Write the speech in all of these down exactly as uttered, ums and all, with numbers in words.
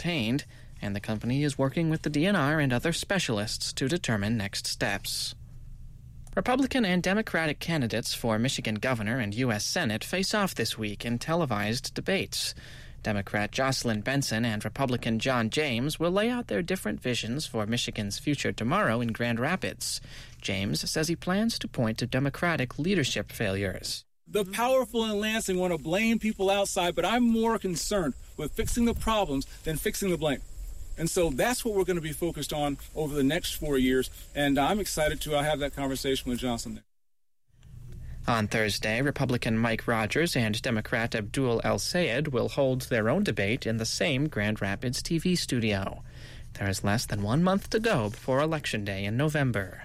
obtained, and the company is working with the D N R and other specialists to determine next steps. Republican and Democratic candidates for Michigan governor and U S Senate face off this week in televised debates. Democrat Jocelyn Benson and Republican John James will lay out their different visions for Michigan's future tomorrow in Grand Rapids. James says he plans to point to Democratic leadership failures. The powerful in Lansing want to blame people outside, but I'm more concerned with fixing the problems than fixing the blame. And so that's what we're going to be focused on over the next four years, and I'm excited to uh, have that conversation with Johnson there. On Thursday, Republican Mike Rogers and Democrat Abdul El-Sayed will hold their own debate in the same Grand Rapids T V studio. There is less than one month to go before Election Day in November.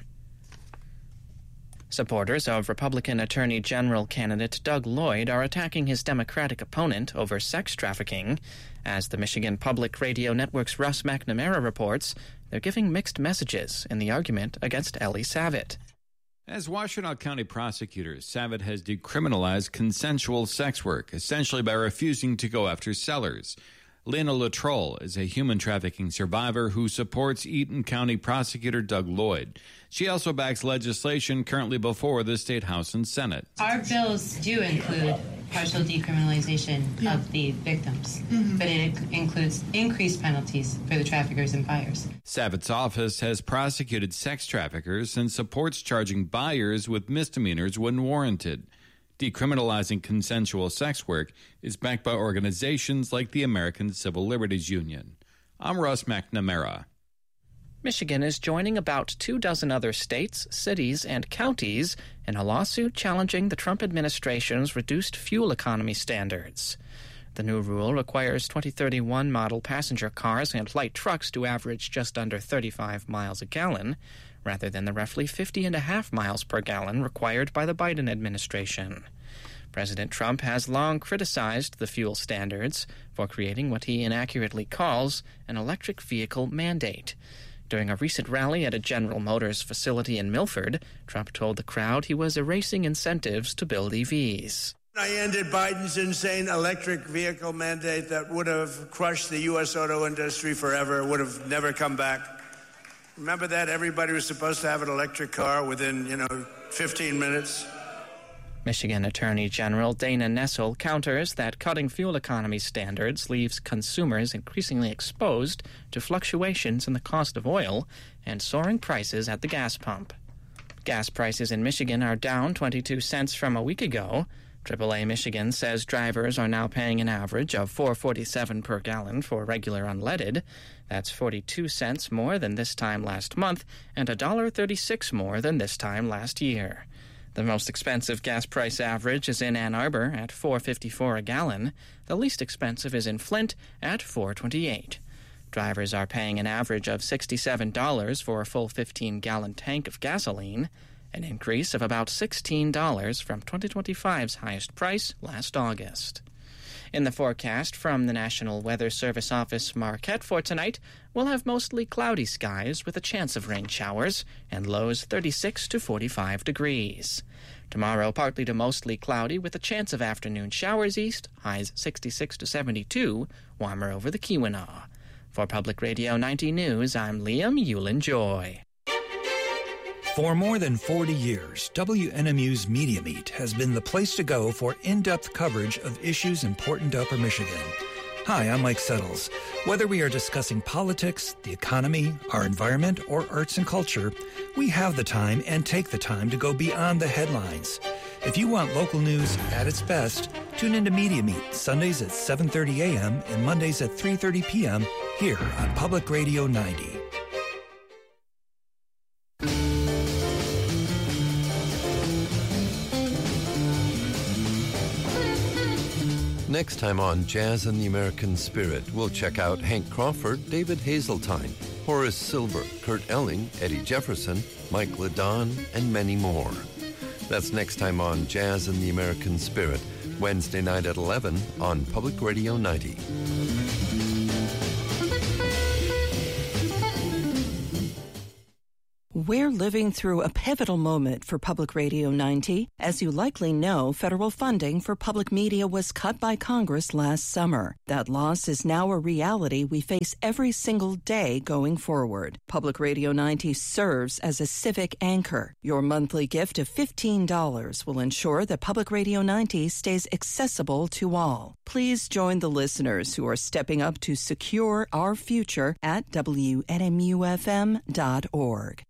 Supporters of Republican Attorney General candidate Doug Lloyd are attacking his Democratic opponent over sex trafficking. As the Michigan Public Radio Network's Russ McNamara reports, they're giving mixed messages in the argument against Ellie Savitt. As Washtenaw County prosecutors, Savitt has decriminalized consensual sex work, essentially by refusing to go after sellers. Lena Latroll is a human trafficking survivor who supports Eaton County prosecutor Doug Lloyd. She also backs legislation currently before the State House and Senate. Our bills do include partial decriminalization yeah. of the victims, mm-hmm. but it includes increased penalties for the traffickers and buyers. Savitt's office has prosecuted sex traffickers and supports charging buyers with misdemeanors when warranted. Decriminalizing consensual sex work is backed by organizations like the American Civil Liberties Union. I'm Russ McNamara. Michigan is joining about two dozen other states, cities, and counties in a lawsuit challenging the Trump administration's reduced fuel economy standards. The new rule requires twenty thirty-one model passenger cars and light trucks to average just under thirty-five miles a gallon, rather than the roughly fifty and a half miles per gallon required by the Biden administration. President Trump has long criticized the fuel standards for creating what he inaccurately calls an electric vehicle mandate. During a recent rally at a General Motors facility in Milford, Trump told the crowd he was erasing incentives to build E Vs. I ended Biden's insane electric vehicle mandate that would have crushed the U S auto industry forever, would have never come back. Remember that? Everybody was supposed to have an electric car within, you know, fifteen minutes. Michigan Attorney General Dana Nessel counters that cutting fuel economy standards leaves consumers increasingly exposed to fluctuations in the cost of oil and soaring prices at the gas pump. Gas prices in Michigan are down twenty-two cents from a week ago. triple A Michigan says drivers are now paying an average of four dollars and forty-seven cents per gallon for regular unleaded. That's forty-two cents more than this time last month and one dollar and thirty-six cents more than this time last year. The most expensive gas price average is in Ann Arbor at four dollars and fifty-four cents a gallon. The least expensive is in Flint at four dollars and twenty-eight cents. Drivers are paying an average of sixty-seven dollars for a full fifteen-gallon tank of gasoline, an increase of about sixteen dollars from twenty twenty-five's highest price last August. In the forecast from the National Weather Service Office Marquette for tonight, we'll have mostly cloudy skies with a chance of rain showers and lows thirty-six to forty-five degrees. Tomorrow, partly to mostly cloudy with a chance of afternoon showers east, highs sixty-six to seventy-two, warmer over the Keweenaw. For Public Radio ninety News, I'm Liam Yulin-Joy. For more than forty years, W N M U's Media Meet has been the place to go for in-depth coverage of issues important to Upper Michigan. Hi, I'm Mike Settles. Whether we are discussing politics, the economy, our environment, or arts and culture, we have the time and take the time to go beyond the headlines. If you want local news at its best, tune into Media Meet Sundays at seven thirty a.m. and Mondays at three thirty p.m. here on Public Radio ninety. Next time on Jazz and the American Spirit, we'll check out Hank Crawford, David Hazeltine, Horace Silver, Kurt Elling, Eddie Jefferson, Mike LeDon, and many more. That's next time on Jazz and the American Spirit, Wednesday night at eleven on Public Radio ninety. We're living through a pivotal moment for Public Radio ninety. As you likely know, federal funding for public media was cut by Congress last summer. That loss is now a reality we face every single day going forward. Public Radio ninety serves as a civic anchor. Your monthly gift of fifteen dollars will ensure that Public Radio ninety stays accessible to all. Please join the listeners who are stepping up to secure our future at W N M U F M dot org.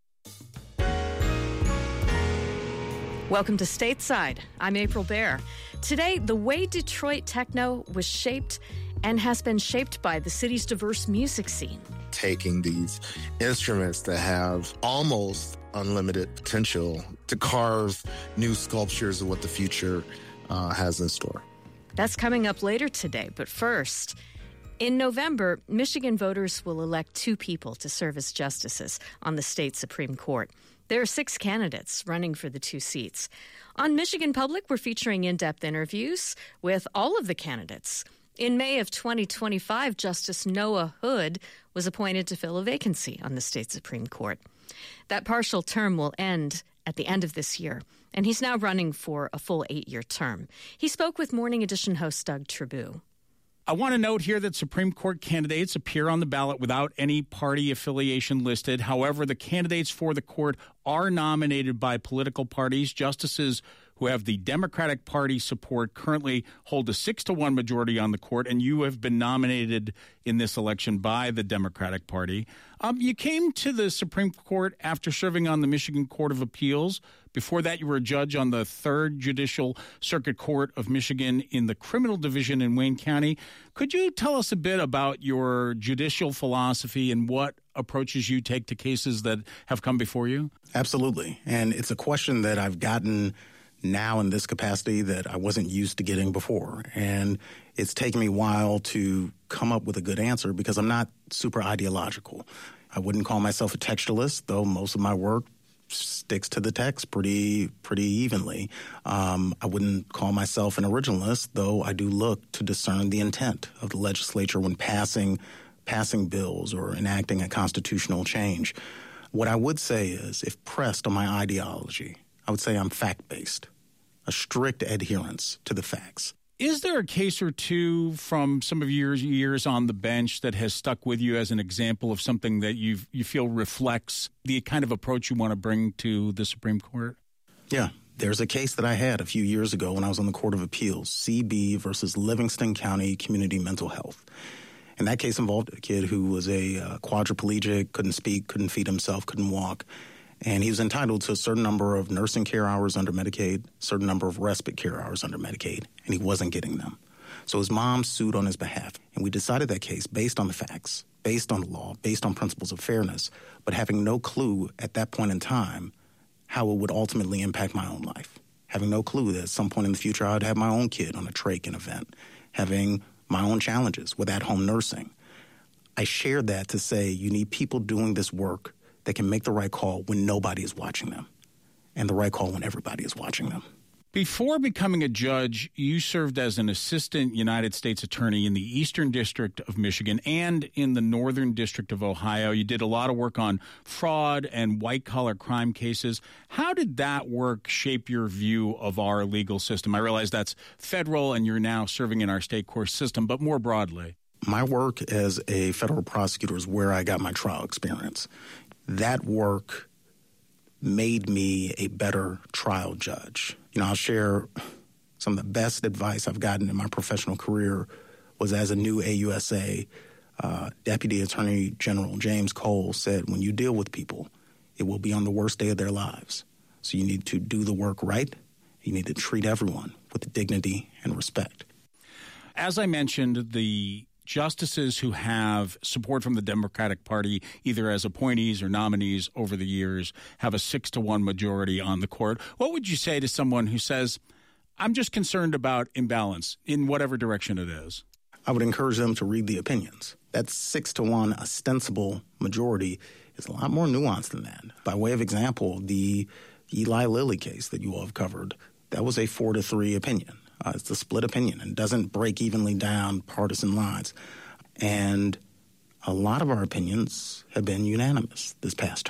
Welcome to Stateside. I'm April Baer. Today, the way Detroit techno was shaped and has been shaped by the city's diverse music scene. Taking these instruments that have almost unlimited potential to carve new sculptures of what the future uh, has in store. That's coming up later today, but first, in November, Michigan voters will elect two people to serve as justices on the state Supreme Court. There are six candidates running for the two seats. On Michigan Public, we're featuring in-depth interviews with all of the candidates. In May of twenty twenty-five, Justice Noah Hood was appointed to fill a vacancy on the state Supreme Court. That partial term will end at the end of this year, and he's now running for a full eight-year term. He spoke with Morning Edition host Doug Tribou. I want to note here that Supreme Court candidates appear on the ballot without any party affiliation listed. However, the candidates for the court are nominated by political parties. Justices who have the Democratic Party support currently hold a six to one majority on the court, and you have been nominated in this election by the Democratic Party. Um, you came to the Supreme Court after serving on the Michigan Court of Appeals. Before that, you were a judge on the Third Judicial Circuit Court of Michigan in the Criminal Division in Wayne County. Could you tell us a bit about your judicial philosophy and what approaches you take to cases that have come before you? Absolutely. And it's a question that I've gotten now in this capacity that I wasn't used to getting before. And it's taken me a while to come up with a good answer because I'm not super ideological. I wouldn't call myself a textualist, though most of my work sticks to the text pretty pretty evenly. Um, I wouldn't call myself an originalist, though I do look to discern the intent of the legislature when passing passing bills or enacting a constitutional change. What I would say is, if pressed on my ideology, I would say I'm fact-based, a strict adherence to the facts. Is there a case or two from some of your years on the bench that has stuck with you as an example of something that you you feel reflects the kind of approach you want to bring to the Supreme Court? Yeah. There's a case that I had a few years ago when I was on the Court of Appeals, C B versus Livingston County Community Mental Health. And that case involved a kid who was a uh, quadriplegic, couldn't speak, couldn't feed himself, couldn't walk. And he was entitled to a certain number of nursing care hours under Medicaid, a certain number of respite care hours under Medicaid, and he wasn't getting them. So his mom sued on his behalf, and we decided that case based on the facts, based on the law, based on principles of fairness, but having no clue at that point in time how it would ultimately impact my own life. Having no clue that at some point in the future I would have my own kid on a trach event, having my own challenges with at-home nursing. I shared that to say you need people doing this work that can make the right call when nobody is watching them, and the right call when everybody is watching them. Before becoming a judge, you served as an assistant United States attorney in the Eastern District of Michigan and in the Northern District of Ohio. You did a lot of work on fraud and white-collar crime cases. How did that work shape your view of our legal system? I realize that's federal and you're now serving in our state court system, but more broadly. My work as a federal prosecutor is where I got my trial experience. That work made me a better trial judge. You know, I'll share some of the best advice I've gotten in my professional career was as a new A U S A, uh, Deputy Attorney General James Cole said, when you deal with people, it will be on the worst day of their lives. So you need to do the work right. You need to treat everyone with dignity and respect. As I mentioned, the justices who have support from the Democratic Party, either as appointees or nominees over the years, have a six to one majority on the court. What would you say to someone who says, I'm just concerned about imbalance in whatever direction it is? I would encourage them to read the opinions. That six to one ostensible majority is a lot more nuanced than that. By way of example, the Eli Lilly case that you all have covered, that was a four to three opinion. Uh, it's a split opinion and doesn't break evenly down partisan lines. And a lot of our opinions have been unanimous this past term.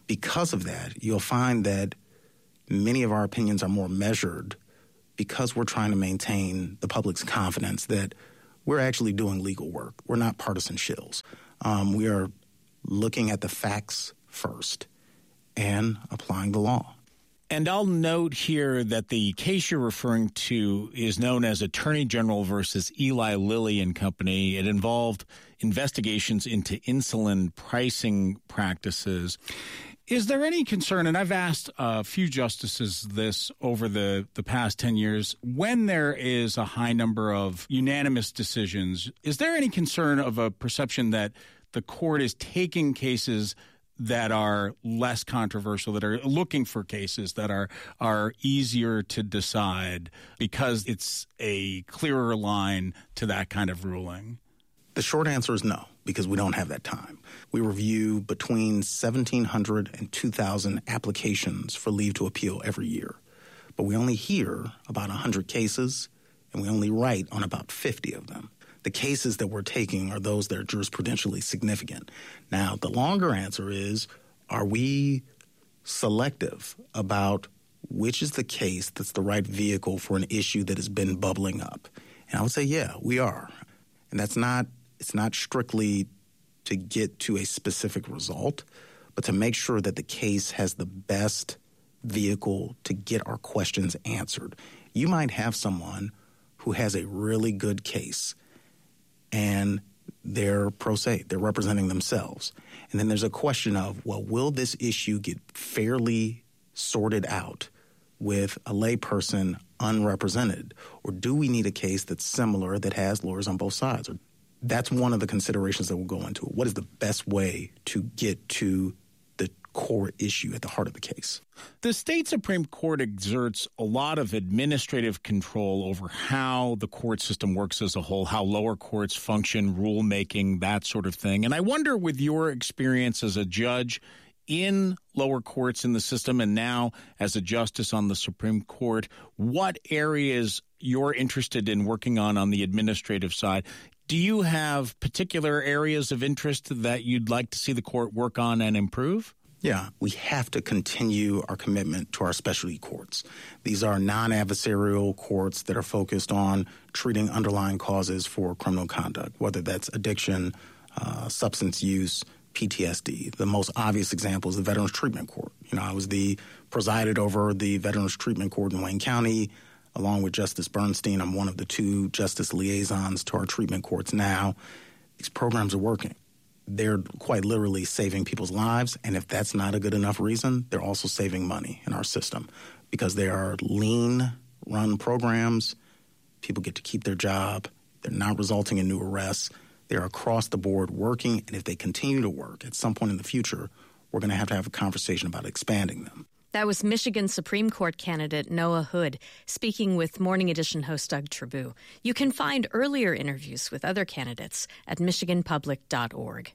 because of that, you'll find that many of our opinions are more measured because we're trying to maintain the public's confidence that we're actually doing legal work. We're not partisan shills. Um, we are looking at the facts first and applying the law. And I'll note here that the case you're referring to is known as Attorney General versus Eli Lilly and Company. It involved investigations into insulin pricing practices. Is there any concern, and I've asked a few justices this over the, the past ten years, when there is a high number of unanimous decisions, is there any concern of a perception that the court is taking cases that are less controversial, that are looking for cases that are are easier to decide because it's a clearer line to that kind of ruling? The short answer is no, because we don't have that time. We review between seventeen hundred and two thousand applications for leave to appeal every year. But we only hear about one hundred cases, and we only write on about fifty of them. The cases that we're taking are those that are jurisprudentially significant. Now, the longer answer is, are we selective about which is the case that's the right vehicle for an issue that has been bubbling up? And I would say, yeah, we are. And that's not, it's not strictly to get to a specific result, but to make sure that the case has the best vehicle to get our questions answered. You might have someone who has a really good case, and they're pro se, they're representing themselves. And then there's a question of, well, will this issue get fairly sorted out with a layperson unrepresented? Or do we need a case that's similar that has lawyers on both sides? Or that's one of the considerations that will go into it. What is the best way to get to the core issue at the heart of the case? The state Supreme Court exerts a lot of administrative control over how the court system works as a whole, how lower courts function, rulemaking, that sort of thing. And I wonder, with your experience as a judge in lower courts in the system and now as a justice on the Supreme Court, what areas you're interested in working on on the administrative side. Do you have particular areas of interest that you'd like to see the court work on and improve? Yeah, we have to continue our commitment to our specialty courts. These are non-adversarial courts that are focused on treating underlying causes for criminal conduct, whether that's addiction, uh, substance use, P T S D. The most obvious example is the Veterans Treatment Court. You know, I was the presided over the Veterans Treatment Court in Wayne County, along with Justice Bernstein. I'm one of the two justice liaisons to our treatment courts now. These programs are working. They're quite literally saving people's lives, and if that's not a good enough reason, they're also saving money in our system because they are lean-run programs. People get to keep their job. They're not resulting in new arrests. They're across the board working, and if they continue to work, at some point in the future, we're going to have to have a conversation about expanding them. That was Michigan Supreme Court candidate Noah Hood speaking with Morning Edition host Doug Trabue. You can find earlier interviews with other candidates at michigan public dot org.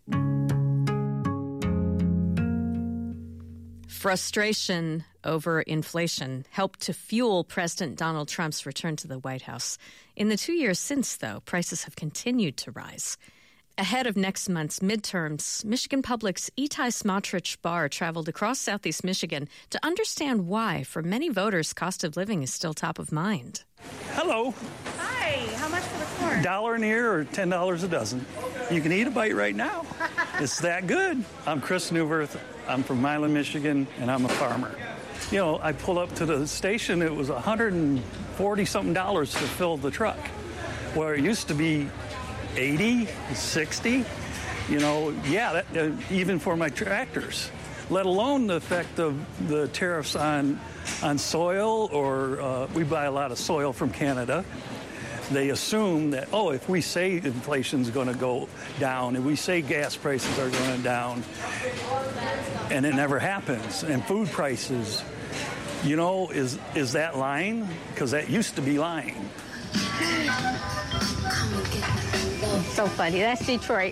Frustration over inflation helped to fuel President Donald Trump's return to the White House. In the two years since, though, prices have continued to rise. Ahead of next month's midterms, Michigan Public's Itai Smotrich Bar traveled across southeast Michigan to understand why, for many voters, cost of living is still top of mind. Hello. Hi. How much for the corn? Dollar an ear or ten dollars a dozen. You can eat a bite right now. It's that good. I'm Chris Newworth. I'm from Milan, Michigan, and I'm a farmer. You know, I pulled up to the station. It was one hundred forty something dollars to fill the truck, where it used to be eighty, sixty, you know, yeah, that, uh, even for my tractors, let alone the effect of the tariffs on on soil, or uh, we buy a lot of soil from Canada. They assume that, oh, if we say inflation's going to go down, if we say gas prices are going down, and it never happens, and food prices, you know, is, is that lying? Because that used to be lying. So funny. That's Detroit.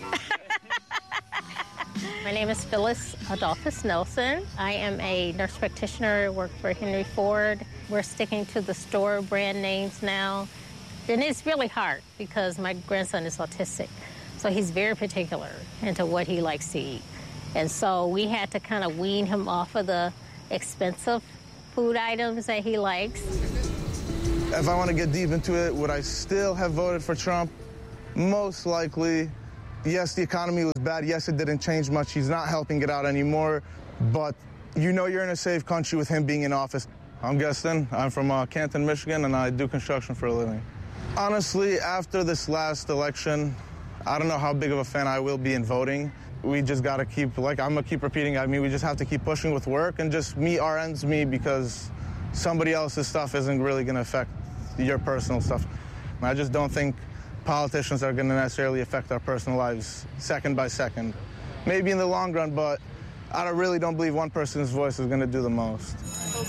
My name is Phyllis Adolphus Nelson. I am a nurse practitioner, work for Henry Ford. We're sticking to the store brand names now. And it's really hard because my grandson is autistic. So he's very particular into what he likes to eat. And so we had to kind of wean him off of the expensive food items that he likes. If I want to get deep into it, would I still have voted for Trump? Most likely. Yes, the economy was bad. Yes, it didn't change much. He's not helping it out anymore. But you know you're in a safe country with him being in office. I'm Gaston. I'm from uh, Canton, Michigan, and I do construction for a living. Honestly, after this last election, I don't know how big of a fan I will be in voting. We just got to keep, like I'm going to keep repeating, I mean, we just have to keep pushing with work and just meet our ends meet, because somebody else's stuff isn't really going to affect your personal stuff. And I just don't think politicians are going to necessarily affect our personal lives second by second. Maybe in the long run, but I don't, really don't believe one person's voice is going to do the most.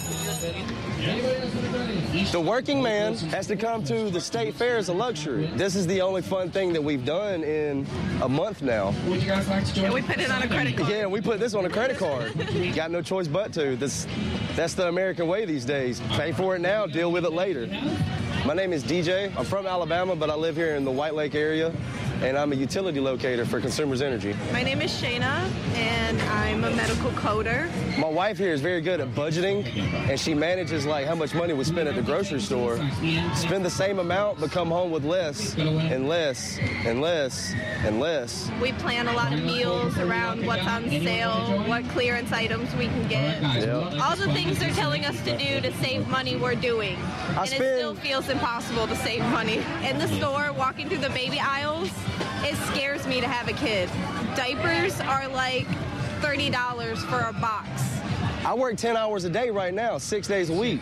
The working man has to come to the state fair as a luxury. This is the only fun thing that we've done in a month now. Would you guys like to join? And we put it on a credit card. Yeah, we put this on a credit card. Got no choice but to. This, that's the American way these days. Pay for it now, deal with it later. My name is D J. I'm from Alabama, but I live here in the White Lake area, and I'm a utility locator for Consumers Energy. My name is Shayna, and I'm a medical coder. My wife here is very good at budgeting, and she manages like how much money we spend at the grocery store. Spend the same amount, but come home with less and less and less and less. We plan a lot of meals around what's on sale, what clearance items we can get. Yeah. All the things they're telling us to do to save money, we're doing. I and spend... it still feels impossible to save money. In the store, walking through the baby aisles, it scares me to have a kid. Diapers are like thirty dollars for a box. I work ten hours a day right now, six days a week.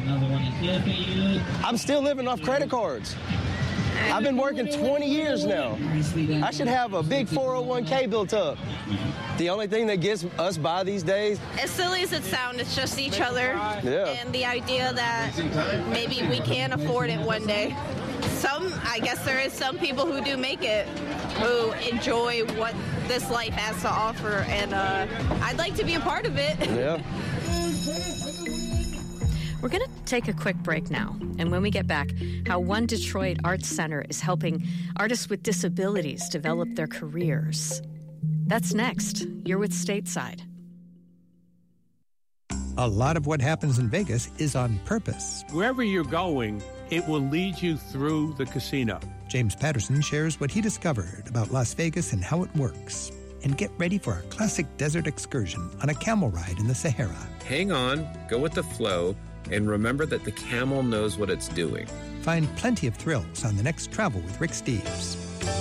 I'm still living off credit cards. I've been working twenty years now. I should have a big four oh one k built up. The only thing that gets us by these days... As silly as it sounds, it's just each other. Yeah. And the idea that maybe we can afford it one day. Some, I guess there is some people who do make it, who enjoy what this life has to offer, and uh, I'd like to be a part of it. Yeah. We're going to take a quick break now, and when we get back, how One Detroit Arts Center is helping artists with disabilities develop their careers. That's next. You're with Stateside. A lot of what happens in Vegas is on purpose. Wherever you're going, it will lead you through the casino. James Patterson shares what he discovered about Las Vegas and how it works. And get ready for a classic desert excursion on a camel ride in the Sahara. Hang on, go with the flow, and remember that the camel knows what it's doing. Find plenty of thrills on the next Travel with Rick Steves.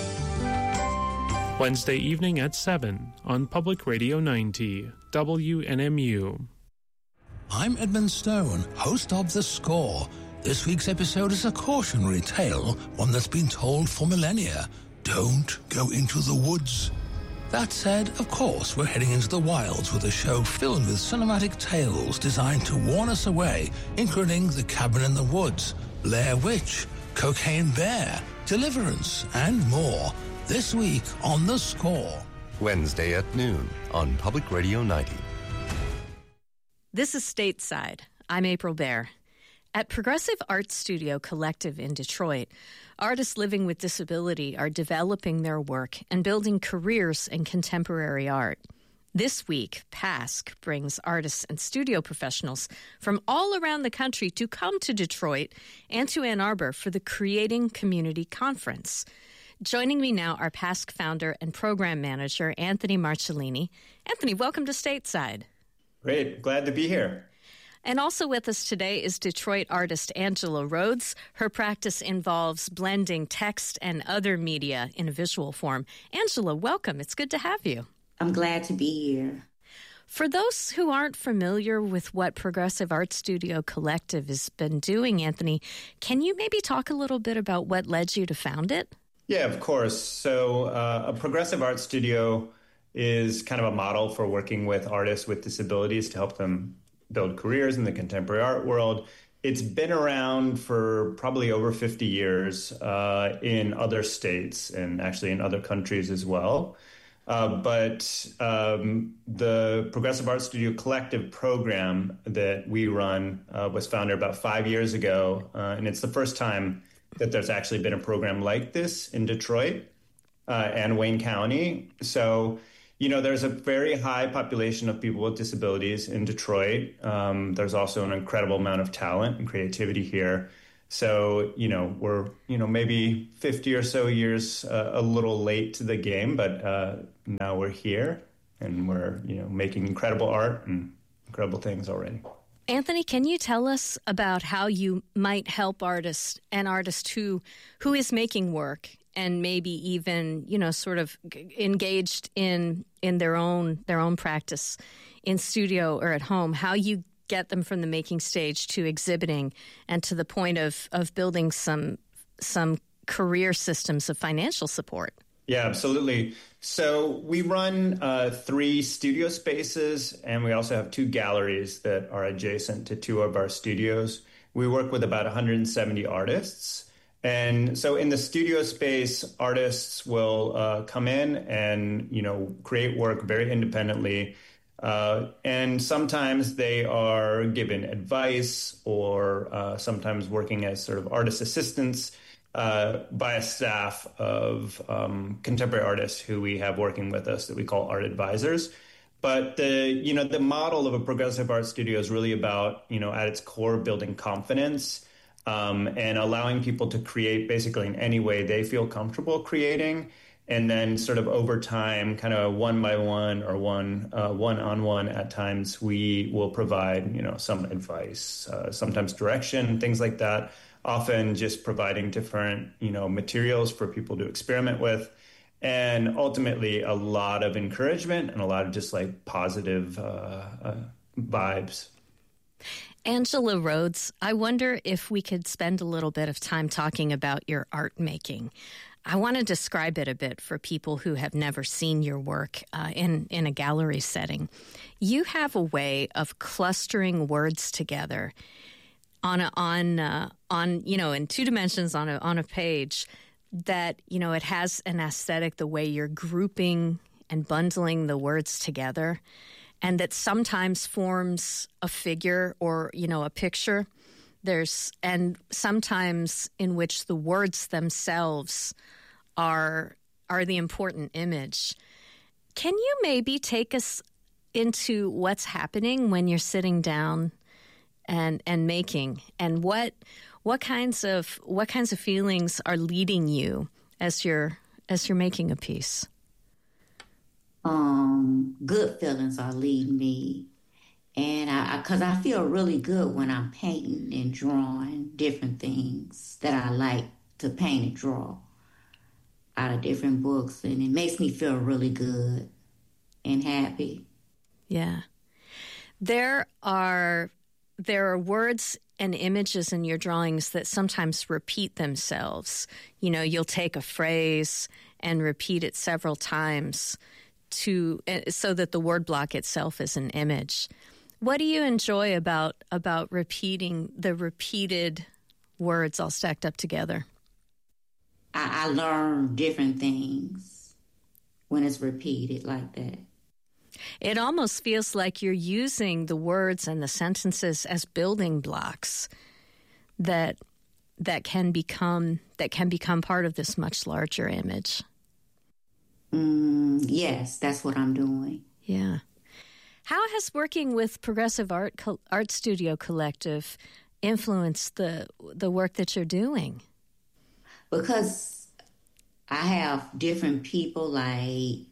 Wednesday evening at seven on Public Radio ninety, W N M U. I'm Edmund Stone, host of The Score. This week's episode is a cautionary tale, one that's been told for millennia. Don't go into the woods. That said, of course, we're heading into the wilds with a show filled with cinematic tales designed to warn us away, including The Cabin in the Woods, Blair Witch, Cocaine Bear, Deliverance, and more. This week on The Score. Wednesday at noon on Public Radio ninety. This is Stateside. I'm April Baer. At Progressive Art Studio Collective in Detroit, artists living with disability are developing their work and building careers in contemporary art. This week, PASC brings artists and studio professionals from all around the country to come to Detroit and to Ann Arbor for the Creating Community Conference. Joining me now are PASC founder and program manager Anthony Marcellini. Anthony, welcome to Stateside. Great. Glad to be here. And also with us today is Detroit artist Angela Rhodes. Her practice involves blending text and other media in a visual form. Angela, welcome. It's good to have you. I'm glad to be here. For those who aren't familiar with what Progressive Art Studio Collective has been doing, Anthony, can you maybe talk a little bit about what led you to found it? Yeah, of course. So uh, a Progressive Art Studio is kind of a model for working with artists with disabilities to help them build careers in the contemporary art world. It's been around for probably over fifty years uh, in other states and actually in other countries as well. Uh, but um, the Progressive Art Studio Collective program that we run uh, was founded about five years ago, uh, and it's the first time that there's actually been a program like this in Detroit uh, and Wayne County. So you know, there's a very high population of people with disabilities in Detroit. Um, there's also an incredible amount of talent and creativity here. So, you know, we're, you know, maybe fifty or so years uh, a little late to the game, but uh, now we're here and we're, you know, making incredible art and incredible things already. Anthony, can you tell us about how you might help artists, an artist who who is making work and maybe even, you know, sort of engaged in in their own their own practice in studio or at home, how you get them from the making stage to exhibiting and to the point of, of building some some career systems of financial support? Yeah, absolutely. So we run uh, three studio spaces, and we also have two galleries that are adjacent to two of our studios. We work with about one hundred seventy artists. And so in the studio space, artists will uh, come in and, you know, create work very independently. Uh, and sometimes they are given advice or uh, sometimes working as sort of artist assistants Uh, by a staff of um, contemporary artists who we have working with us that we call art advisors. But the, you know, the model of a progressive art studio is really about, you know, at its core, building confidence um, and allowing people to create basically in any way they feel comfortable creating. And then sort of over time, kind of one by one or one uh, one-on-one at times, we will provide, you know, some advice, uh, sometimes direction, things like that. Often just providing different, you know, materials for people to experiment with, and ultimately a lot of encouragement and a lot of just like positive uh, uh, vibes. Angela Rhodes, I wonder if we could spend a little bit of time talking about your art making. I want to describe it a bit for people who have never seen your work uh, in, in a gallery setting. You have a way of clustering words together on a, on uh, on you know in two dimensions on a on a page that, you know, it has an aesthetic, the way you're grouping and bundling the words together, and that sometimes forms a figure or, you know, a picture. There's and sometimes in which the words themselves are are the important image. Can you maybe take us into what's happening when you're sitting down and and making, and what what kinds of what kinds of feelings are leading you as you're as you're making a piece? Um, good feelings are leading me, and I because I, I feel really good when I'm painting and drawing different things that I like to paint and draw out of different books, and it makes me feel really good and happy. Yeah, there are. There are words and images in your drawings that sometimes repeat themselves. You know, you'll take a phrase and repeat it several times to so that the word block itself is an image. What do you enjoy about about repeating the repeated words all stacked up together? I, I learn different things when it's repeated like that. It almost feels like you're using the words and the sentences as building blocks that that can become that can become part of this much larger image. Mm, yes, that's what I'm doing. Yeah. How has working with Progressive Art Co- Art Studio Collective influenced the the work that you're doing? Because I have different people like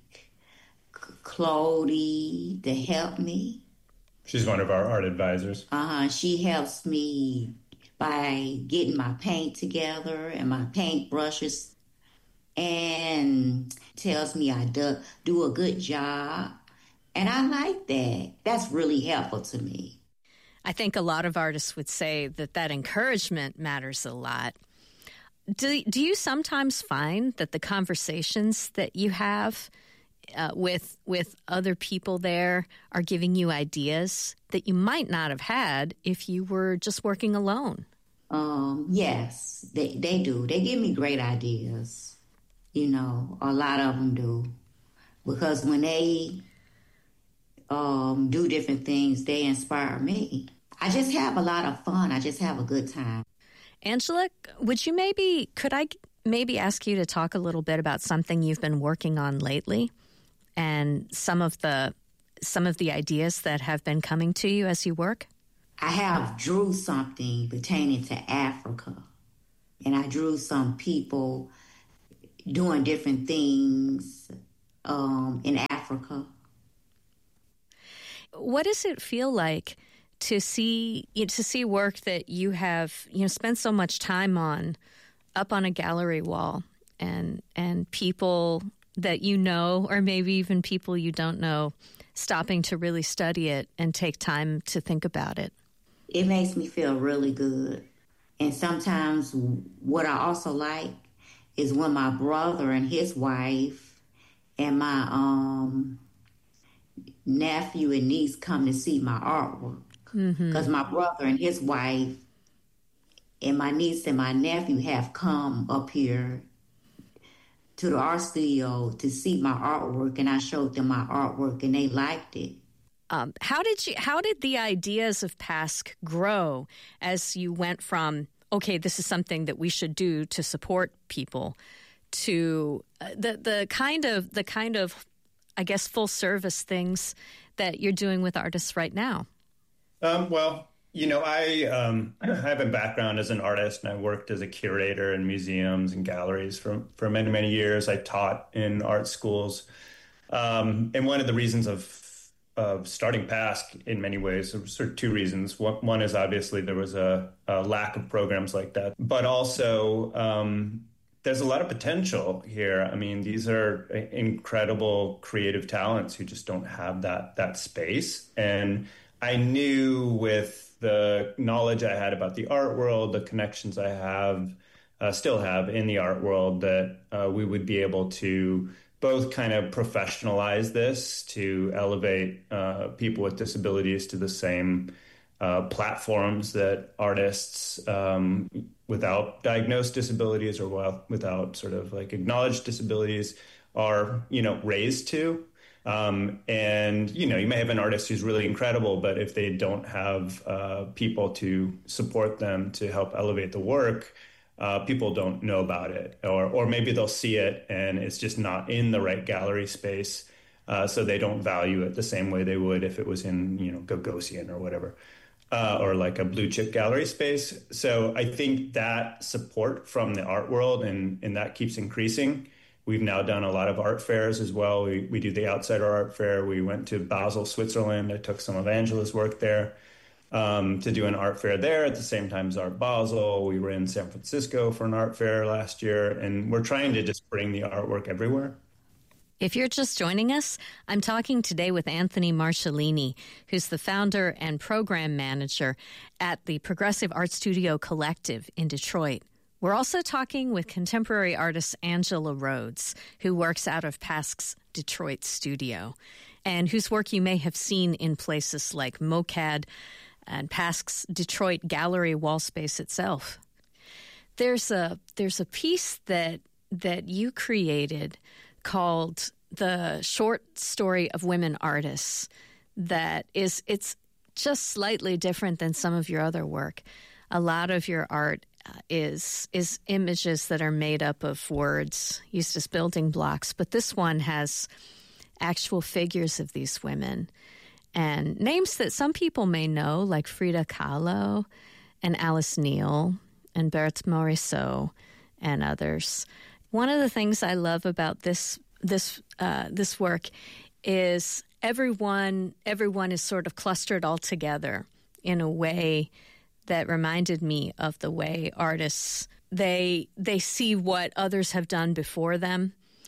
Claudie to help me. She's one of our art advisors. Uh-huh. She helps me by getting my paint together and my paint brushes, and tells me I do, do a good job. And I like that. That's really helpful to me. I think a lot of artists would say that that encouragement matters a lot. Do, do you sometimes find that the conversations that you have uh, with with other people there are giving you ideas that you might not have had if you were just working alone? Um, yes, they, they do. They give me great ideas. You know, a lot of them do. Because when they um, do different things, they inspire me. I just have a lot of fun. I just have a good time. Angela, would you maybe, could I maybe ask you to talk a little bit about something you've been working on lately? and some of the some of the ideas that have been coming to you as you work? I have drew something pertaining to Africa, and I drew some people doing different things um, in Africa. What does it feel like to see you know, to see work that you have you know spent so much time on up on a gallery wall, and and people that you know, or maybe even people you don't know, stopping to really study it and take time to think about it? It makes me feel really good. And sometimes what I also like is when my brother and his wife and my um, nephew and niece come to see my artwork. Because mm-hmm. my brother and his wife and my niece and my nephew have come up here to the art studio to see my artwork, and I showed them my artwork, and they liked it. Um, how did you? How did the ideas of Pask grow as you went from, okay, this is something that we should do to support people, to uh, the the kind of the kind of, I guess, full service things that you're doing with artists right now? Um, well, you know, I um, I have a background as an artist, and I worked as a curator in museums and galleries for for many many years. I taught in art schools, um, and one of the reasons of of starting Pask in many ways, there were sort of two reasons. One, one is obviously there was a, a lack of programs like that, but also um, there's a lot of potential here. I mean, these are incredible creative talents who just don't have that that space. And I knew with the knowledge I had about the art world, the connections I have, uh, still have in the art world, that uh, we would be able to both kind of professionalize this to elevate uh, people with disabilities to the same uh, platforms that artists um, without diagnosed disabilities or well, without sort of like acknowledged disabilities are, you know, raised to. Um, and, you know, you may have an artist who's really incredible, but if they don't have uh, people to support them to help elevate the work, Uh, people don't know about it, or or maybe they'll see it and it's just not in the right gallery space, uh, so they don't value it the same way they would if it was in, you know, Gagosian or whatever, uh, or like a blue chip gallery space. So I think that support from the art world, and, and that keeps increasing. We've now done a lot of art fairs as well. We, we do the Outsider Art Fair. We went to Basel, Switzerland. I took some of Angela's work there. Um, to do an art fair there at the same time as Art Basel. We were in San Francisco for an art fair last year, and we're trying to just bring the artwork everywhere. If you're just joining us, I'm talking today with Anthony Marcellini, who's the founder and program manager at the Progressive Art Studio Collective in Detroit. We're also talking with contemporary artist Angela Rhodes, who works out of Pask's Detroit studio, and whose work you may have seen in places like MoCAD and Pask's Detroit gallery wall space itself. There's a there's a piece that that you created called The Short Story of Women Artists that is it's just slightly different than some of your other work. A lot of your art uh, is is images that are made up of words used as building blocks, but this one has actual figures of these women and names that some people may know, like Frida Kahlo and Alice Neal and Berthe Morisot and others. One of the things I love about this this uh, this work is everyone everyone is sort of clustered all together in a way that reminded me of the way artists they they see what others have done before them,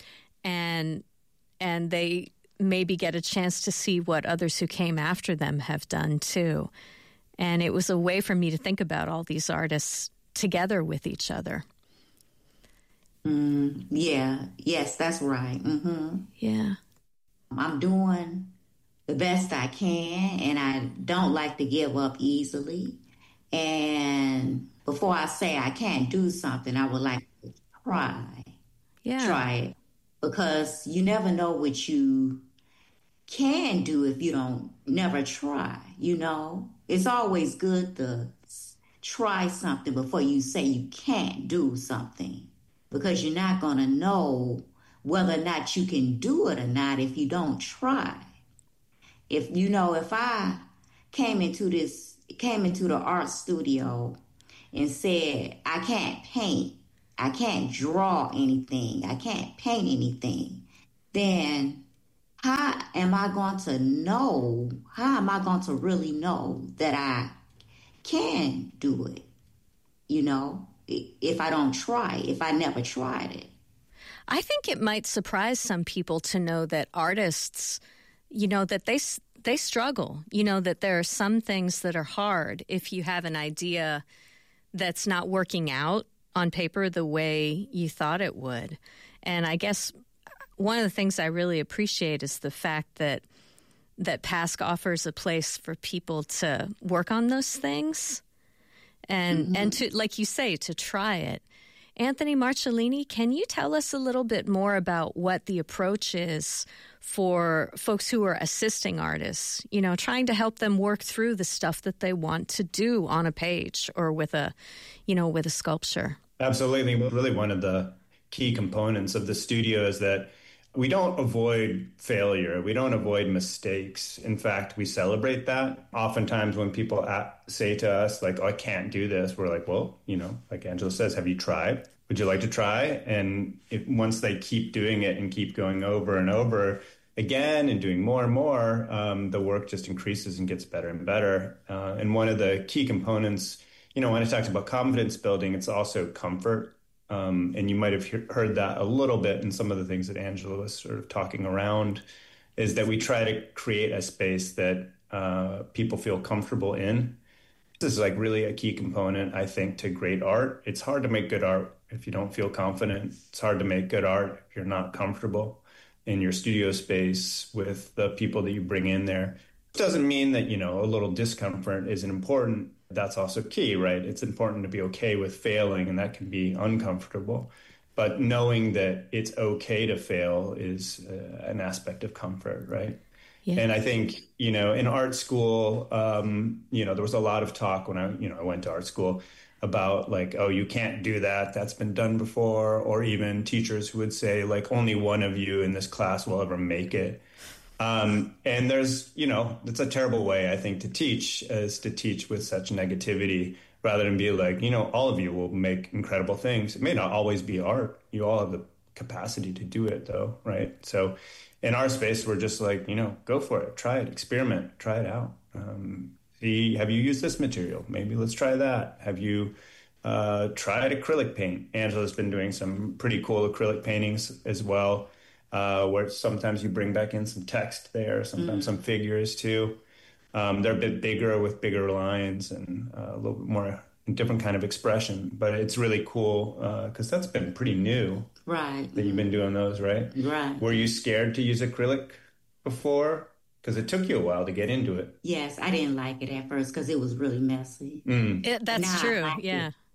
and and they maybe get a chance to see what others who came after them have done too. And it was a way for me to think about all these artists together with each other. Mm, yeah, yes, that's right. Mm-hmm. Yeah. I'm doing the best I can, and I don't like to give up easily. And before I say I can't do something, I would like to try. Yeah. Try it. Because you never know what you can do if you don't never try, you know? It's always good to try something before you say you can't do something, because you're not going to know whether or not you can do it or not if you don't try. If, you know, if I came into this, came into the art studio and said, I can't paint, I can't draw anything, I can't paint anything, then how am I going to know, how am I going to really know that I can do it, you know, if I don't try, if I never tried it? I think it might surprise some people to know that artists, you know, that they they struggle, you know, that there are some things that are hard if you have an idea that's not working out on paper the way you thought it would. And I guess one of the things I really appreciate is the fact that that P A S C offers a place for people to work on those things and mm-hmm. and to, like you say, to try it. Anthony Marcellini, can you tell us a little bit more about what the approach is for folks who are assisting artists, you know, trying to help them work through the stuff that they want to do on a page or with a, you know, with a sculpture? Absolutely. Really one of the key components of the studio is that we don't avoid failure. We don't avoid mistakes. In fact, we celebrate that. Oftentimes when people say to us, like, oh, I can't do this, we're like, well, you know, like Angela says, have you tried? Would you like to try? And if, once they keep doing it and keep going over and over again and doing more and more, um, the work just increases and gets better and better. Uh, and one of the key components, you know, when I talked about confidence building, it's also comfort. Um, and you might have he- heard that a little bit in some of the things that Angela was sort of talking around, is that we try to create a space that uh, people feel comfortable in. This is like really a key component, I think, to great art. It's hard to make good art if you don't feel confident. It's hard to make good art if you're not comfortable in your studio space with the people that you bring in there. It doesn't mean that, you know, a little discomfort isn't important. That's also key, right? It's important to be okay with failing, and that can be uncomfortable. But knowing that it's okay to fail is uh, an aspect of comfort, right? Yeah. And I think, you know, in art school, um, you know, there was a lot of talk when I, you know, I went to art school about like, oh, you can't do that. That's been done before. Or even teachers who would say, like, only one of you in this class will ever make it. Um, and there's, you know, it's a terrible way, I think, to teach, is to teach with such negativity rather than be like, you know, all of you will make incredible things. It may not always be art. You all have the capacity to do it, though, right? So in our space, we're just like, you know, go for it. Try it. Experiment. Try it out. Um, see, have you used this material? Maybe let's try that. Have you uh, tried acrylic paint? Angela's been doing some pretty cool acrylic paintings as well. Uh, where sometimes you bring back in some text there, sometimes mm. some figures too. Um, they're a bit bigger with bigger lines and uh, a little bit more different kind of expression. But it's really cool because uh, that's been pretty new. Right. That you've been doing those, right? Right. Were you scared to use acrylic before? Because it took you a while to get into it. Yes, I didn't like it at first because it was really messy. Mm. It, that's now true, yeah. It.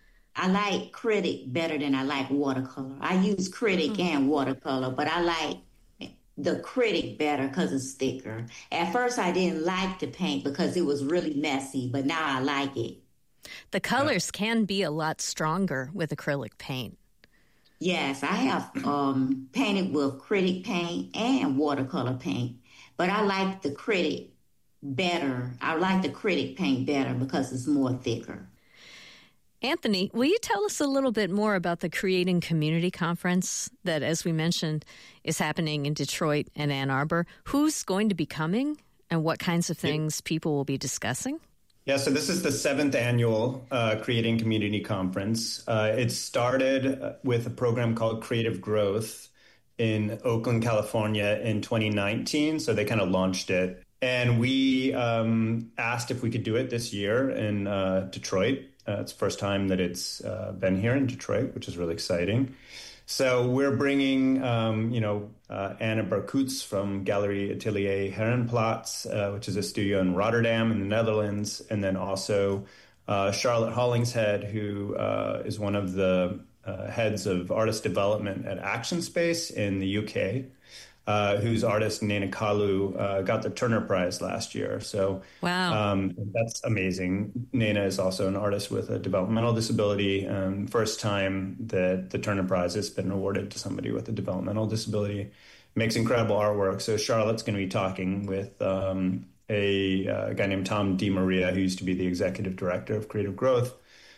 I like Critic better than I like watercolor. I use Critic mm-hmm. and watercolor, but I like the Critic better because it's thicker. At first, I didn't like to paint because it was really messy, but now I like it. The colors yeah. can be a lot stronger with acrylic paint. Yes, I have um, painted with Critic paint and watercolor paint, but I like the Critic better. I like the Critic paint better because it's more thicker. Anthony, will you tell us a little bit more about the Creating Community Conference that, as we mentioned, is happening in Detroit and Ann Arbor? Who's going to be coming and what kinds of things people will be discussing? Yeah, so this is the seventh annual uh, Creating Community Conference. Uh, it started with a program called Creative Growth in Oakland, California in twenty nineteen. So they kind of launched it. And we um, asked if we could do it this year in uh, Detroit. Uh, it's the first time that it's uh, been here in Detroit, which is really exciting. So we're bringing, um, you know, uh, Anna Berkutz from Gallery Atelier Herrenplatz, uh, which is a studio in Rotterdam in the Netherlands, and then also uh, Charlotte Hollingshead, who uh, is one of the uh, heads of artist development at Action Space in the U K. uh, whose artist Nena Kalu uh, got the Turner Prize last year. So wow, um, that's amazing. Nena is also an artist with a developmental disability. Um, first time that the Turner Prize has been awarded to somebody with a developmental disability. Makes incredible artwork. So Charlotte's going to be talking with um, a, uh, a guy named Tom DiMaria, who used to be the executive director of Creative Growth,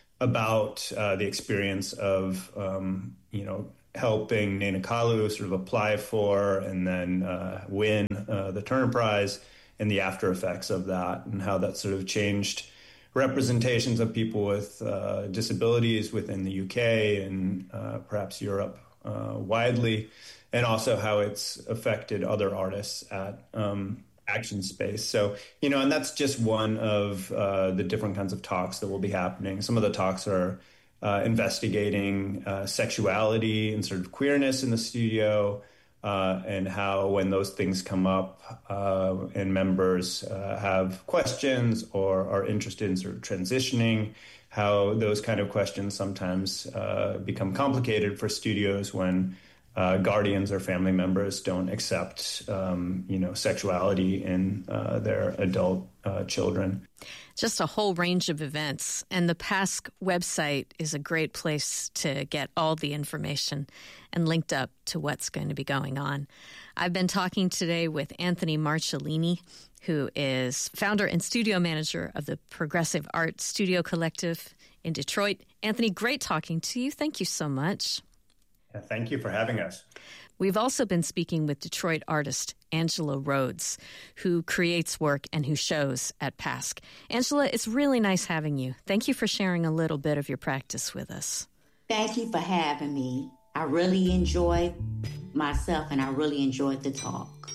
about uh, the experience of, um, you know, helping Nena Kalu sort of apply for and then uh, win uh, the Turner Prize and the after effects of that, and how that sort of changed representations of people with uh, disabilities within the U K and uh, perhaps Europe uh, widely, and also how it's affected other artists at um, Action Space. So, you know, and that's just one of uh, the different kinds of talks that will be happening. Some of the talks are uh, investigating uh, sexuality and sort of queerness in the studio, uh, and how when those things come up uh, and members uh, have questions or are interested in sort of transitioning, how those kind of questions sometimes uh, become complicated for studios when Uh, guardians or family members don't accept, um, you know, sexuality in uh, their adult uh, children. Just a whole range of events. And the PASC website is a great place to get all the information and linked up to what's going to be going on. I've been talking today with Anthony Marcellini, who is founder and studio manager of the Progressive Art Studio Collective in Detroit. Anthony, great talking to you. Thank you so much. Thank you for having us. We've also been speaking with Detroit artist Angela Rhodes, who creates work and who shows at PASC. Angela, it's really nice having you. Thank you for sharing a little bit of your practice with us. Thank you for having me. I really enjoyed myself, and I really enjoyed the talk.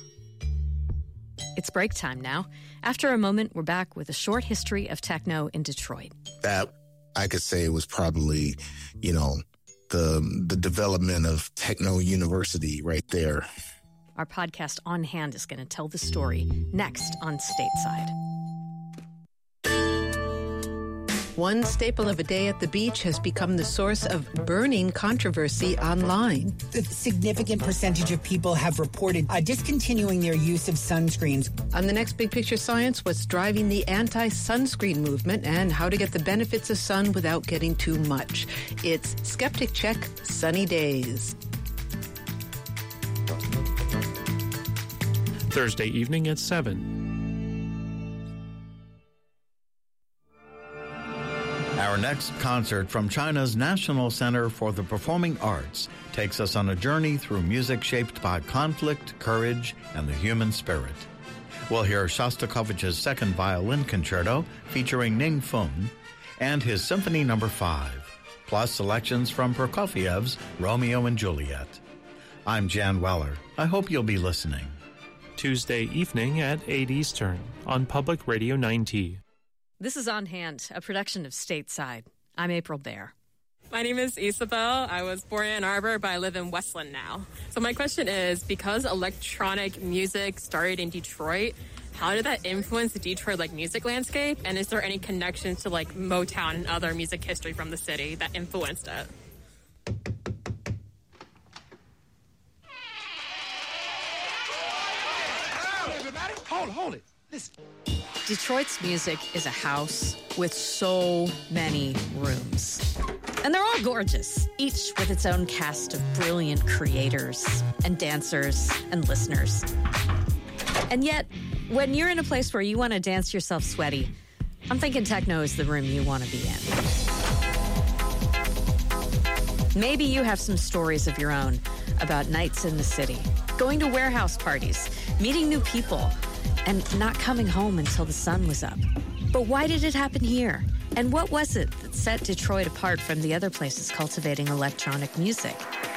It's break time now. After a moment, we're back with a short history of techno in Detroit. That, I could say, was probably, you know, The, the development of Techno University right there. Our podcast On Hand is going to tell the story next on Stateside. One staple of a day at the beach has become the source of burning controversy online. A significant percentage of people have reported uh, discontinuing their use of sunscreens. On the next Big Picture Science, what's driving the anti-sunscreen movement and how to get the benefits of sun without getting too much. It's Skeptic Check Sunny Days. Thursday evening at seven. Our next concert from China's National Center for the Performing Arts takes us on a journey through music shaped by conflict, courage, and the human spirit. We'll hear Shostakovich's Second Violin Concerto featuring Ning Feng and his Symphony Number Five, plus selections from Prokofiev's Romeo and Juliet. I'm Jan Weller. I hope you'll be listening. Tuesday evening at eight Eastern on Public Radio ninety. This is On Hand, a production of Stateside. I'm April Baer. My name is Isabel. I was born in Ann Arbor, but I live in Westland now. So my question is, because electronic music started in Detroit, how did that influence the Detroit like music landscape? And is there any connection to like Motown and other music history from the city that influenced it? Hey, everybody, hold it, hold it. Listen. Detroit's music is a house with so many rooms. And they're all gorgeous, each with its own cast of brilliant creators and dancers and listeners. And yet, when you're in a place where you want to dance yourself sweaty, I'm thinking techno is the room you want to be in. Maybe you have some stories of your own about nights in the city, going to warehouse parties, meeting new people, and not coming home until the sun was up. But why did it happen here? And what was it that set Detroit apart from the other places cultivating electronic music?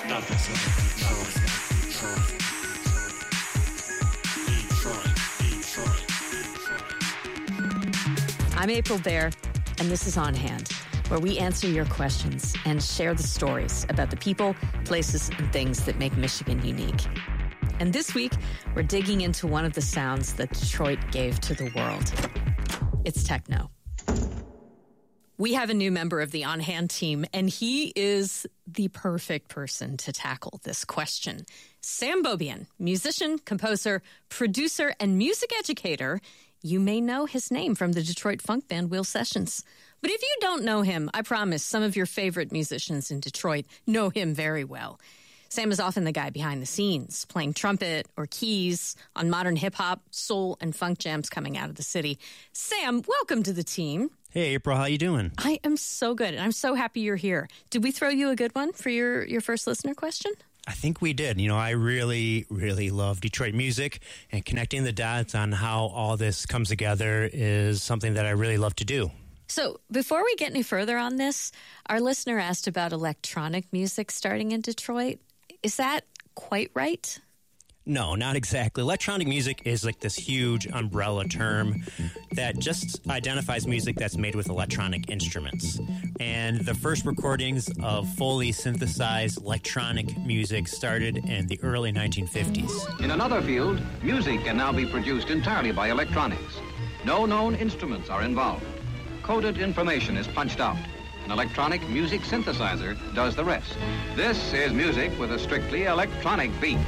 I'm April Baer, and this is On Hand, where we answer your questions and share the stories about the people, places, and things that make Michigan unique. And this week, we're digging into one of the sounds that Detroit gave to the world. It's techno. We have a new member of the On Hand team, and he is the perfect person to tackle this question. Sam Beaubien, musician, composer, producer, and music educator. You may know his name from the Detroit funk band Wheel Sessions. But if you don't know him, I promise some of your favorite musicians in Detroit know him very well. Sam is often the guy behind the scenes, playing trumpet or keys on modern hip-hop, soul, and funk jams coming out of the city. Sam, welcome to the team. Hey, April, how you doing? I am so good, and I'm so happy you're here. Did we throw you a good one for your, your first listener question? I think we did. You know, I really, really love Detroit music, and connecting the dots on how all this comes together is something that I really love to do. So before we get any further on this, our listener asked about electronic music starting in Detroit. Is that quite right? No, not exactly. Electronic music is like this huge umbrella term that just identifies music that's made with electronic instruments. And the first recordings of fully synthesized electronic music started in the early nineteen fifties. In another field, music can now be produced entirely by electronics. No known instruments are involved. Coded information is punched out. An electronic music synthesizer does the rest. This is music with a strictly electronic beat.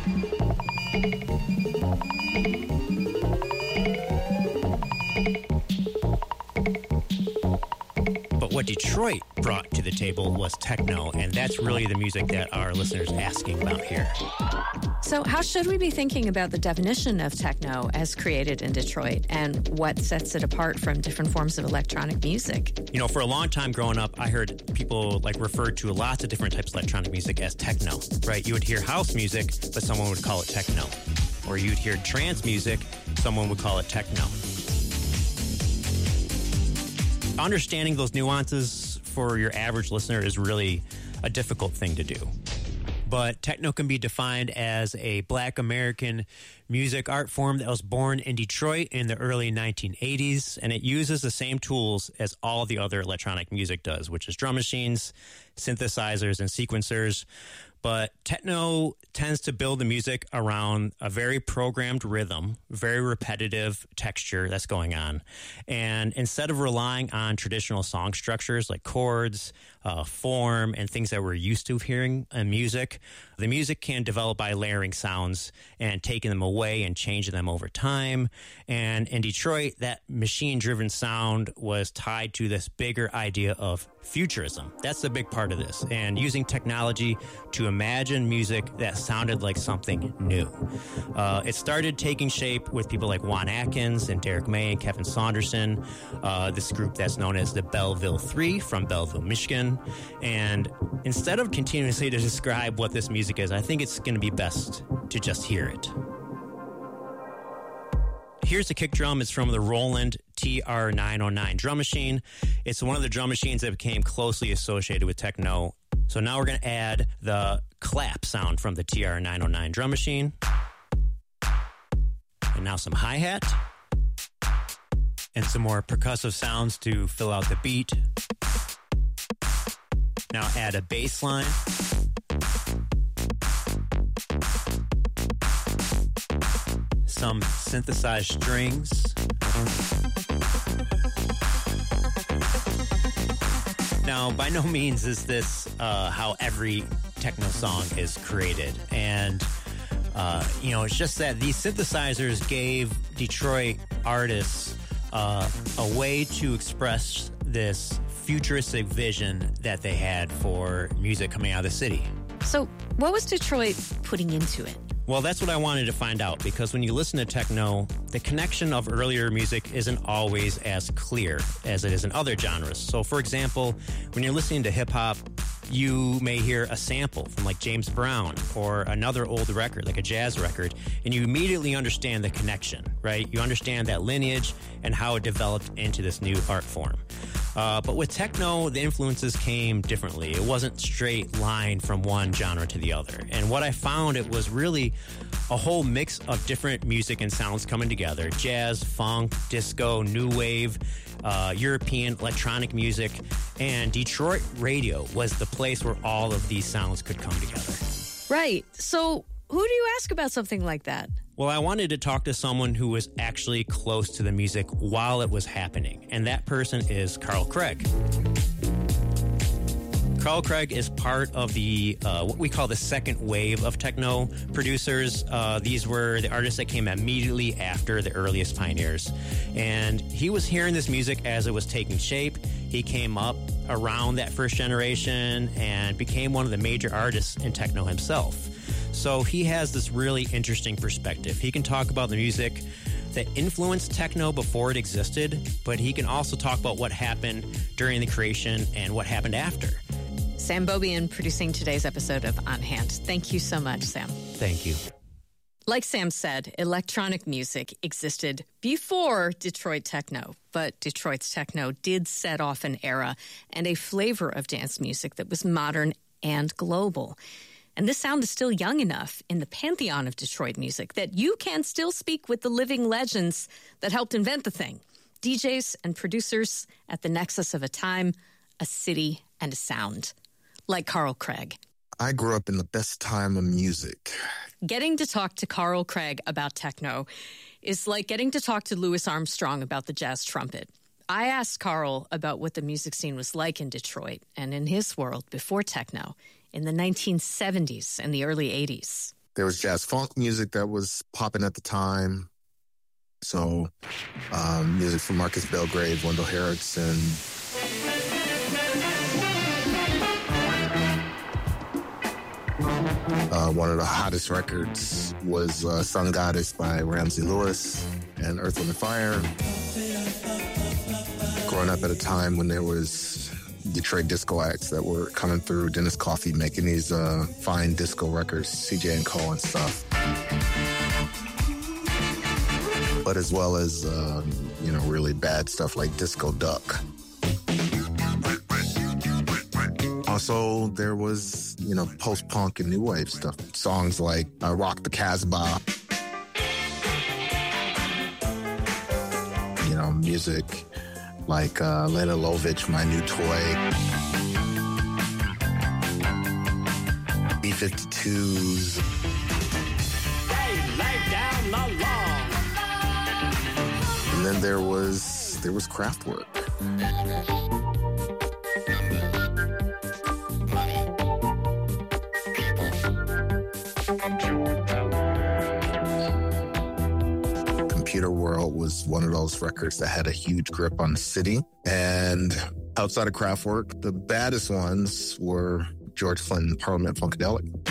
But what Detroit brought to the table was techno, and that's really the music that our listeners are asking about here. So how should we be thinking about the definition of techno as created in Detroit and what sets it apart from different forms of electronic music? You know, for a long time growing up, I heard people like refer to lots of different types of electronic music as techno, right? You would hear house music, but someone would call it techno. Or you'd hear trance music, someone would call it techno. Understanding those nuances for your average listener is really a difficult thing to do. But techno can be defined as a Black American music art form that was born in Detroit in the early nineteen eighties, and it uses the same tools as all the other electronic music does, which is drum machines, synthesizers, and sequencers. But techno tends to build the music around a very programmed rhythm, very repetitive texture that's going on. And instead of relying on traditional song structures like chords, uh, form, and things that we're used to hearing in music, the music can develop by layering sounds and taking them away and changing them over time. And in Detroit, that machine-driven sound was tied to this bigger idea of futurism. That's a big part of this. And using technology to imagine music that sounded like something new. Uh, it started taking shape with people like Juan Atkins and Derek May and Kevin Saunderson, uh, this group that's known as the Belleville Three from Belleville, Michigan. And instead of continuously to describe what this music is, I think it's going to be best to just hear it. Here's the kick drum. It's from the Roland T R nine oh nine drum machine. It's one of the drum machines that became closely associated with techno. So now we're going to add the clap sound from the T R nine oh nine drum machine. And now some hi-hat. And some more percussive sounds to fill out the beat. Now add a bass line. Some synthesized strings. Now, by no means is this uh, how every techno song is created. And, uh, you know, it's just that these synthesizers gave Detroit artists uh, a way to express this futuristic vision that they had for music coming out of the city. So what was Detroit putting into it? Well, that's what I wanted to find out, because when you listen to techno, the connection of earlier music isn't always as clear as it is in other genres. So, for example, when you're listening to hip-hop, you may hear a sample from like James Brown or another old record, like a jazz record, and you immediately understand the connection, right? You understand that lineage and how it developed into this new art form. Uh, but with techno, the influences came differently. It wasn't straight line from one genre to the other. And what I found, it was really a whole mix of different music and sounds coming together. Jazz, funk, disco, new wave, uh, European electronic music. And Detroit radio was the place where all of these sounds could come together. Right. So who do you ask about something like that? Well, I wanted to talk to someone who was actually close to the music while it was happening, and that person is Carl Craig. Carl Craig is part of the uh, what we call the second wave of techno producers. Uh, these were the artists that came immediately after the earliest pioneers. And he was hearing this music as it was taking shape. He came up around that first generation and became one of the major artists in techno himself. So he has this really interesting perspective. He can talk about the music that influenced techno before it existed, but he can also talk about what happened during the creation and what happened after. Sam Beaubien producing today's episode of On Hand. Thank you so much, Sam. Thank you. Like Sam said, electronic music existed before Detroit techno, but Detroit's techno did set off an era and a flavor of dance music that was modern and global. And this sound is still young enough in the pantheon of Detroit music that you can still speak with the living legends that helped invent the thing. D Js and producers at the nexus of a time, a city, and a sound. Like Carl Craig. I grew up in the best time of music. Getting to talk to Carl Craig about techno is like getting to talk to Louis Armstrong about the jazz trumpet. I asked Carl about what the music scene was like in Detroit and in his world before techno in the nineteen seventies and the early eighties. There was jazz funk music that was popping at the time. So um, music from Marcus Belgrave, Wendell Harrison. Uh, one of the hottest records was uh, Sun Goddess by Ramsey Lewis and Earth, Wind and Fire. Growing up at a time when there was Detroit disco acts that were coming through, Dennis Coffey making these uh, fine disco records, C J and Co and stuff. But as well as, um, you know, really bad stuff like Disco Duck. Also, there was, you know, post-punk and new wave stuff. Songs like uh, Rock the Casbah. You know, music like uh, Lena Lovitch, My New Toy. B fifty-twos. Hey, lay down the law. And then there was, there was Kraftwerk. Computer World was one of those records that had a huge grip on the city. And outside of Kraftwerk, the baddest ones were George Clinton, Parliament Funkadelic.